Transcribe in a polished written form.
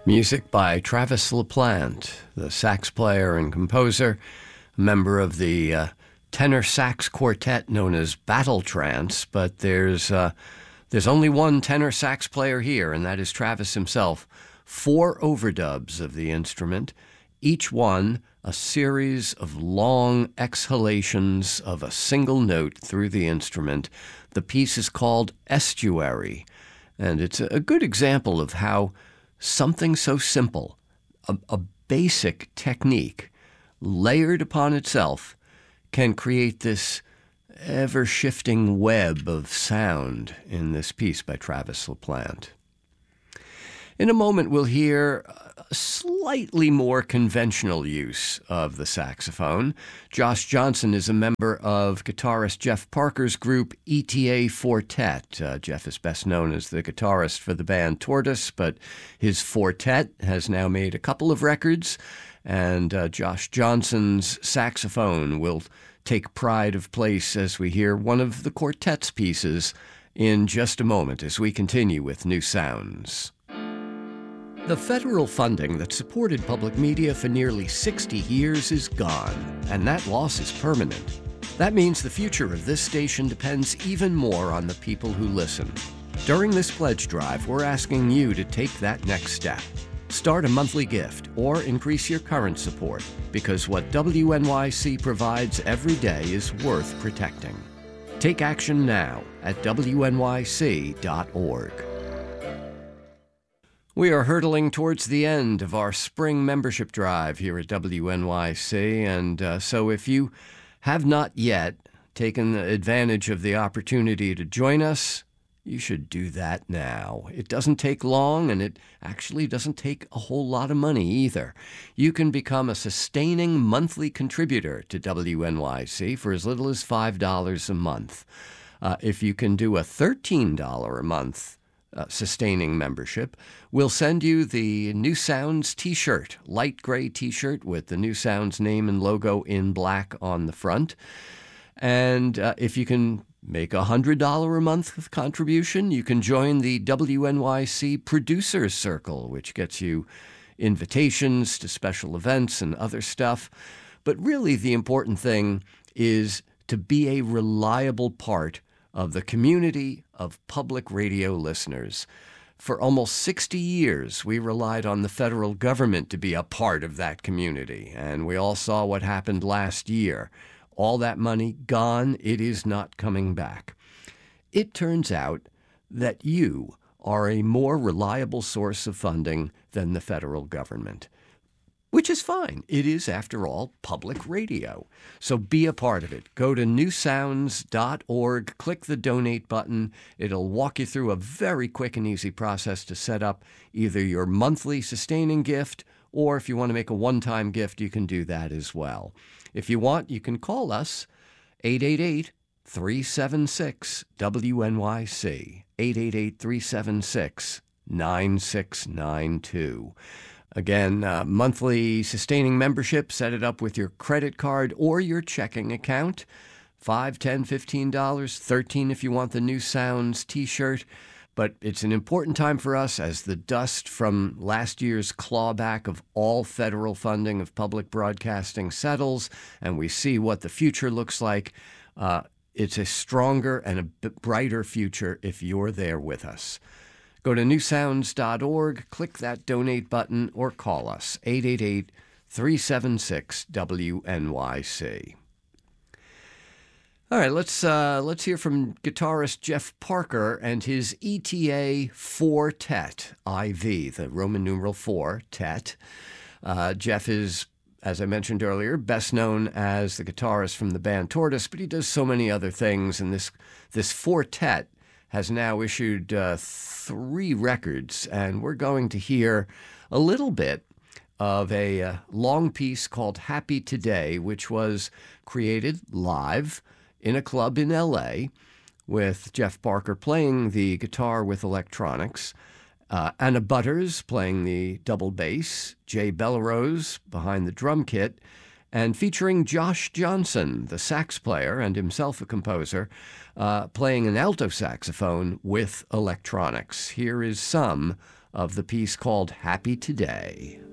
Music by Travis LaPlante, the sax player and composer, a member of the tenor sax quartet known as Battle Trance, but there's only one tenor sax player here, and that is Travis himself. 4 overdubs of the instrument, each one a series of long exhalations of a single note through the instrument. The piece is called Estuary, and it's a good example of how something so simple, a basic technique, layered upon itself, can create this ever-shifting web of sound in this piece by Travis LaPlante. In a moment, we'll hear a slightly more conventional use of the saxophone. Josh Johnson is a member of guitarist Jeff Parker's group ETA Fortet. Jeff is best known as the guitarist for the band Tortoise, but his Fortet has now made a couple of records, and Josh Johnson's saxophone will take pride of place as we hear one of the quartet's pieces in just a moment as we continue with New Sounds. The federal funding that supported public media for nearly 60 years is gone, and that loss is permanent. That means the future of this station depends even more on the people who listen. During this pledge drive, we're asking you to take that next step. Start a monthly gift or increase your current support, because what WNYC provides every day is worth protecting. Take action now at WNYC.org. We are hurtling towards the end of our spring membership drive here at WNYC, and so if you have not yet taken advantage of the opportunity to join us, you should do that now. It doesn't take long, and it actually doesn't take a whole lot of money either. You can become a sustaining monthly contributor to WNYC for as little as $5 a month. If you can do a $13 a month sustaining membership, we'll send you the New Sounds t-shirt, light gray t-shirt with the New Sounds name and logo in black on the front. And if you can make a $100 a month contribution, you can join the WNYC Producers Circle, which gets you invitations to special events and other stuff. But really the important thing is to be a reliable part of the community of public radio listeners. For almost 60 years, we relied on the federal government to be a part of that community, and we all saw what happened last year. All that money gone, it is not coming back. It turns out that you are a more reliable source of funding than the federal government, which is fine. It is, after all, public radio. So be a part of it. Go to newsounds.org, click the donate button. It'll walk you through a very quick and easy process to set up either your monthly sustaining gift, or if you want to make a one-time gift, you can do that as well. If you want, you can call us, 888-376-WNYC, 888-376-9692. Again, monthly sustaining membership, set it up with your credit card or your checking account. $5, $10, $15, $13 if you want the New Sounds t-shirt. But it's an important time for us as the dust from last year's clawback of all federal funding of public broadcasting settles, and we see what the future looks like. It's a stronger and a brighter future if you're there with us. Go to newsounds.org, click that donate button, or call us, 888-376-WNYC. All right, let's hear from guitarist Jeff Parker and his ETA Fortet, IV, the Roman numeral 4, Tet. Jeff is, as I mentioned earlier, best known as the guitarist from the band Tortoise, but he does so many other things, and this Fortet has now issued 3 records, and we're going to hear a little bit of a long piece called Happy Today, which was created live in a club in L.A. with Jeff Parker playing the guitar with electronics, Anna Butters playing the double bass, Jay Bellerose behind the drum kit, and featuring Josh Johnson, the sax player and himself a composer, playing an alto saxophone with electronics. Here is some of the piece called Happy Today.